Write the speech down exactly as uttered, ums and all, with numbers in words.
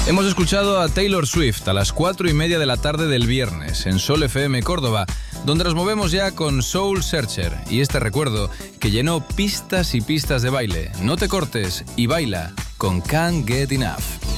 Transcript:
Hemos escuchado a Taylor Swift a las cuatro y media de la tarde del viernes en Sol F M Córdoba, donde nos movemos ya con Soul Searcher y este recuerdo que llenó pistas y pistas de baile. No te cortes y baila con Can't Get Enough.